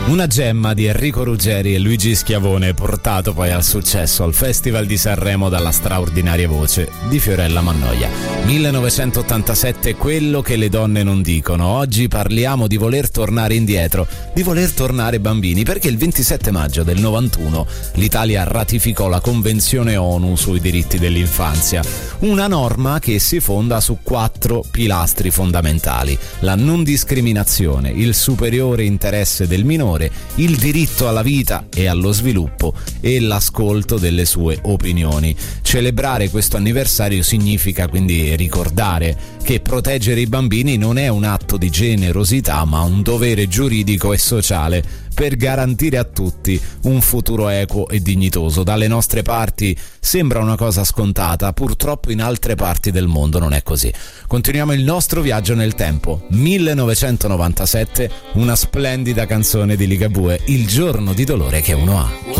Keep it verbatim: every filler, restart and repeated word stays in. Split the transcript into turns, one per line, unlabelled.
Una gemma di Enrico Ruggeri e Luigi Schiavone, portato poi al successo al Festival di Sanremo dalla straordinaria voce di Fiorella Mannoia. millenovecentottantasette, quello che le donne non dicono. Oggi parliamo di voler tornare indietro, di voler tornare bambini, perché il ventisette maggio del novantuno l'Italia ratificò la Convenzione ONU sui diritti dell'infanzia, una norma che si fonda su quattro pilastri fondamentali: la non discriminazione, il superiore interesse del minore, il diritto alla vita e allo sviluppo e l'ascolto delle sue opinioni. Celebrare questo anniversario significa quindi ricordare che proteggere i bambini non è un atto di generosità, ma un dovere giuridico e sociale per garantire a tutti un futuro equo e dignitoso. Dalle nostre parti sembra una cosa scontata, purtroppo in altre parti del mondo non è così. Continuiamo il nostro viaggio nel tempo. millenovecentonovantasette, una splendida canzone di Ligabue, Il giorno di dolore che uno ha.